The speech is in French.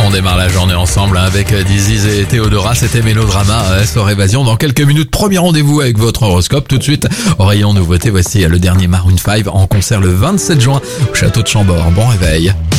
On démarre la journée ensemble avec Diziz et Théodora. C'était Mélodrama sur Évasion. Dans quelques minutes, premier rendez-vous avec votre horoscope. Tout de suite, au rayon nouveauté, voici le dernier Maroon 5 en concert le 27 juin au château de Chambord. Bon réveil.